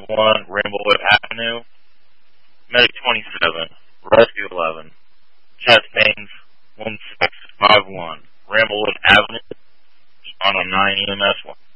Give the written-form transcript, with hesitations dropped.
1, Ramblewood Avenue. Medic 27, Rescue 11. Chest pains, 1651, Ramblewood Avenue. On a 9 EMS 1.